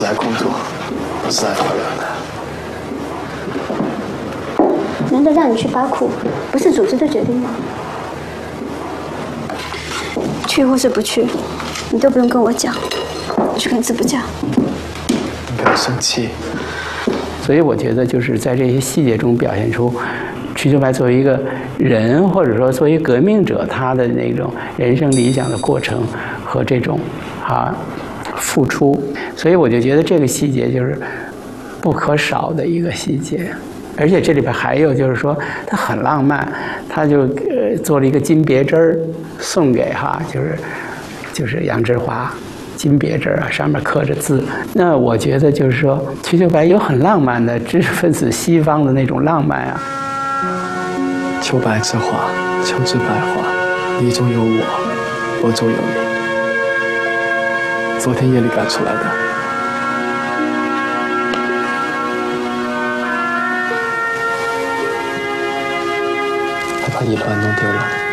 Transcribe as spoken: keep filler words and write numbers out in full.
来工作，不是来漂亮的。 难得让你去巴库，不是组织的决定吗？去或是不去，你都不用跟我讲，我去跟支部讲。 你不要生气。 所以我觉得就是在这些细节中表现出瞿秋白作为一个人，或者说作为革命者，他的那种人生理想的过程和这种啊付出。所以我就觉得这个细节就是不可少的一个细节。而且这里边还有就是说，他很浪漫，他就呃做了一个金别针儿送给哈，就是就是杨之华。金别针啊，上面刻着字。那我觉得就是说，瞿秋白有很浪漫的知识分子西方的那种浪漫啊。 秋白之花，秋之百花，你中有我，我中有你。昨天夜里赶出来的。还把你乱弄丢了。